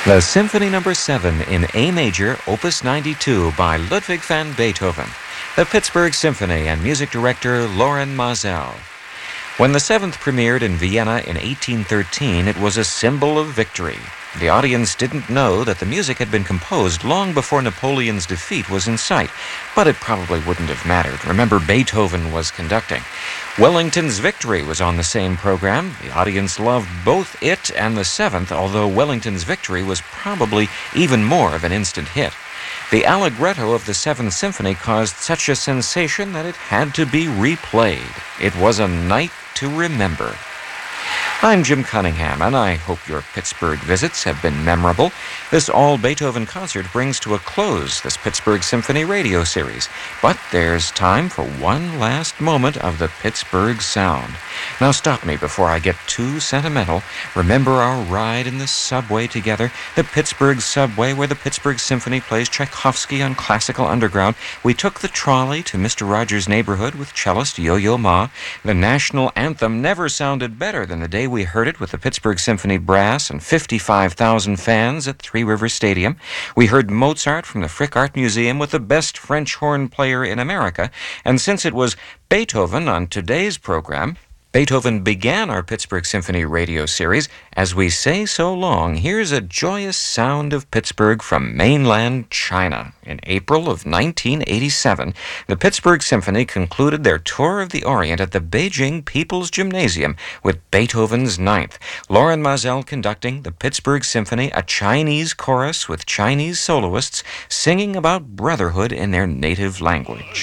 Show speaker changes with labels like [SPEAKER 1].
[SPEAKER 1] The Symphony No. 7 in A major, Opus 92 by Ludwig van Beethoven. The Pittsburgh Symphony and music director Loren Maazel. When the Seventh premiered in Vienna in 1813, it was a symbol of victory. The audience didn't know that the music had been composed long before Napoleon's defeat was in sight, but it probably wouldn't have mattered. Remember, Beethoven was conducting. Wellington's Victory was on the same program. The audience loved both it and the Seventh, although Wellington's Victory was probably even more of an instant hit. The Allegretto of the Seventh Symphony caused such a sensation that it had to be replayed. It was a night to remember. I'm Jim Cunningham, and I hope your Pittsburgh visits have been memorable. This all-Beethoven concert brings to a close this Pittsburgh Symphony radio series. But there's time for one last moment of the Pittsburgh sound. Now stop me before I get too sentimental. Remember our ride in the subway together, the Pittsburgh subway where the Pittsburgh Symphony plays Tchaikovsky on Classical Underground. We took the trolley to Mr. Rogers' Neighborhood with cellist Yo-Yo Ma. The national anthem never sounded better than the day we heard it with the Pittsburgh Symphony Brass and 55,000 fans at Three Rivers Stadium. We heard Mozart from the Frick Art Museum with the best French horn player in America. And since it was Beethoven on today's program, Beethoven began our Pittsburgh Symphony radio series. As we say so long, here's a joyous sound of Pittsburgh from mainland China. In April of 1987, the Pittsburgh Symphony concluded their tour of the Orient at the Beijing People's Gymnasium with Beethoven's Ninth. Loren Maazel conducting the Pittsburgh Symphony, a Chinese chorus with Chinese soloists singing about brotherhood in their native language.